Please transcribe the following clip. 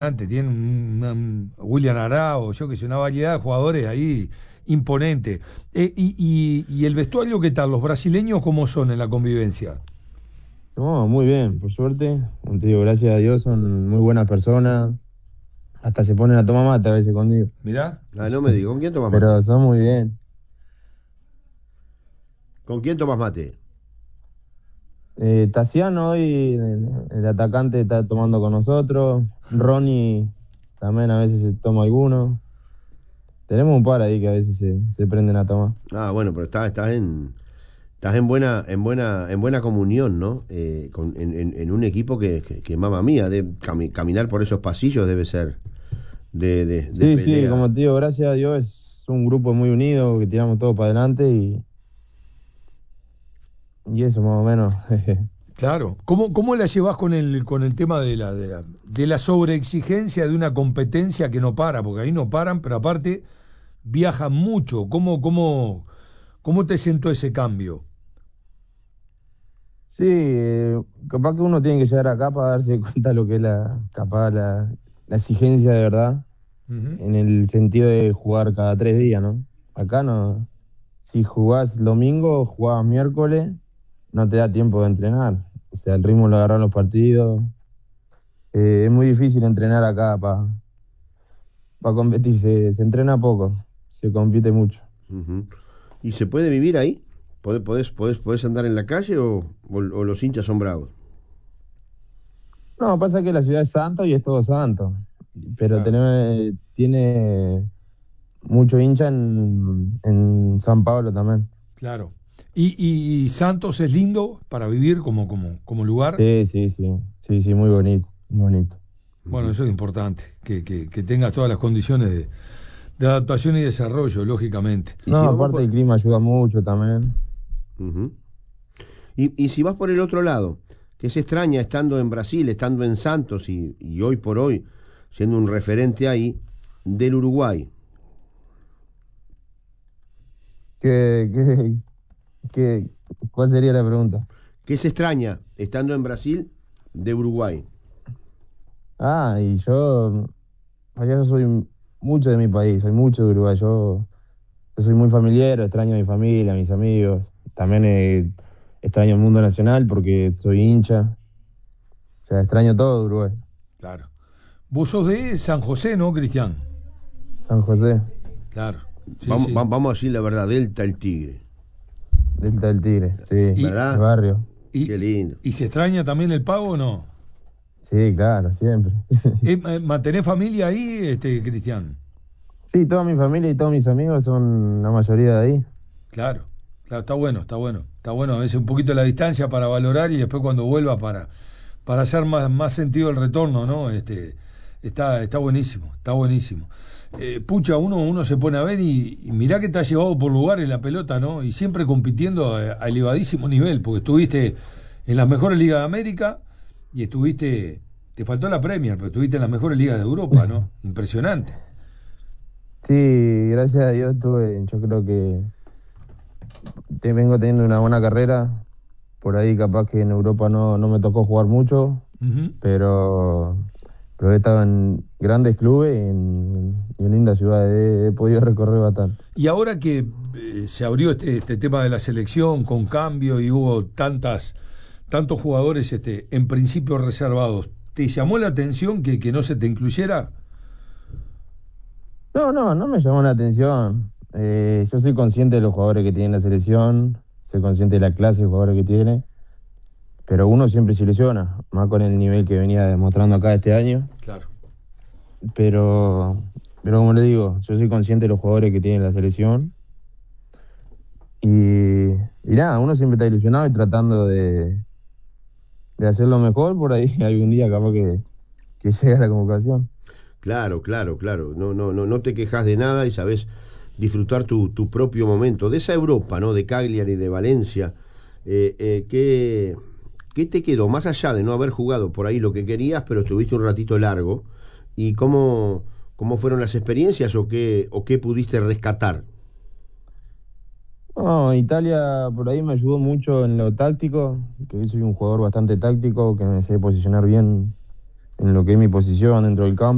tiene William Arao, yo que sé, una variedad de jugadores ahí imponente. Y el vestuario, ¿qué tal? ¿Los brasileños cómo son en la convivencia? No, muy bien, por suerte. Como te digo, gracias a Dios son muy buenas personas. Hasta se ponen a tomar mate a veces conmigo. Mirá. Ah, no me digas, ¿con quién tomas mate? Pero son muy bien. ¿Con quién tomas mate? Tassiano hoy, el atacante, está tomando con nosotros. Ronnie también a veces se toma alguno. Tenemos un par ahí que a veces se prenden a tomar. Ah, bueno, pero estás en buena comunión, ¿no? En un equipo que mamma mía, de caminar por esos pasillos debe ser de Sí, sí, pelea. como te digo, gracias a Dios es un grupo muy unido que tiramos todo para adelante y eso más o menos. Claro. ¿Cómo la llevas con el tema de la sobreexigencia de una competencia que no para? Porque ahí no paran, pero aparte viajan mucho. ¿Cómo te sentó ese cambio? Sí, capaz que uno tiene que llegar acá para darse cuenta de lo que es capaz la exigencia de verdad, Ujú. en el sentido de jugar cada 3 días, ¿no? Acá no, si jugás domingo, jugás miércoles, no te da tiempo de entrenar. O sea, el ritmo lo agarran los partidos. Es muy difícil entrenar acá para competir, se entrena poco, se compite mucho. Ujú. ¿Y se puede vivir ahí? ¿Podés andar en la calle o los hinchas son bravos? No, pasa que la ciudad es santo y es todo santo, pero Claro, tiene mucho hincha en San Pablo también. claro. ¿Y Santos es lindo para vivir como lugar? Sí, sí, sí, sí, sí, muy bonito, muy bonito. Bueno, Ujú. eso es importante, que tengas todas las condiciones de adaptación y desarrollo, lógicamente. Y si No, vamos aparte por... el clima ayuda mucho también. Ujú. Y si vas por el otro lado, ¿qué se extraña estando en Brasil, estando en Santos y hoy por hoy siendo un referente ahí del Uruguay? ¿Qué, qué, qué- ¿Cuál sería la pregunta? ¿Qué se extraña estando en Brasil de Uruguay? Y yo soy mucho de mi país, soy mucho de Uruguay. Yo soy muy familiar, extraño a mi familia, a mis amigos. También extraño el mundo nacional porque soy hincha. O sea, extraño todo de Uruguay. Claro. Vos sos de San José, ¿no, Cristian? San José, Claro, sí, Vamos, sí. vamos a decir la verdad, Delta el Tigre, Delta del Tigre, sí, ¿Y, el ¿verdad? barrio. Qué y, lindo. y se extraña también el pago o no? Sí, claro, siempre. ¿Mantenés familia ahí, Cristian? Sí, toda mi familia y todos mis amigos son la mayoría de ahí. Claro, claro, está bueno, está bueno. Está bueno a veces un poquito la distancia para valorar y después cuando vuelva para hacer más sentido el retorno, ¿no? Está buenísimo, está buenísimo. Pucha, uno se pone a ver y mirá que te ha llevado por lugares la pelota, ¿no? Y siempre compitiendo a elevadísimo nivel, porque estuviste en las mejores ligas de América y te faltó la Premier, pero estuviste en las mejores ligas de Europa, ¿no? Impresionante. Sí, gracias a Dios yo creo que vengo teniendo una buena carrera. Por ahí capaz que en Europa no me tocó jugar mucho, Ujú. pero, pero he estado en grandes clubes y en lindas ciudades. He podido recorrer bastante. Y ahora que se abrió este tema de la selección con cambio y hubo tantos jugadores en principio reservados, ¿te llamó la atención que no se te incluyera? No me llamó la atención. Yo soy consciente de los jugadores que tiene la selección, soy consciente de la clase de jugadores que tiene, pero uno siempre se ilusiona, más con el nivel que venía demostrando acá este año. Claro. Pero, pero como le digo, yo soy consciente de los jugadores que tiene la selección y nada, uno siempre está ilusionado y tratando de hacerlo mejor, por ahí algún día capaz que llegue a la convocación. Claro, claro, claro. No te quejas de nada y sabes disfrutar tu propio momento. De esa Europa, ¿no? De Cagliari, de Valencia, ¿qué te quedó? Más allá de no haber jugado por ahí lo que querías, pero estuviste un ratito largo. ¿Y cómo fueron las experiencias o qué pudiste rescatar? No, Italia por ahí me ayudó mucho en lo táctico, que yo soy un jugador bastante táctico, que me sé posicionar bien en lo que es mi posición dentro del campo.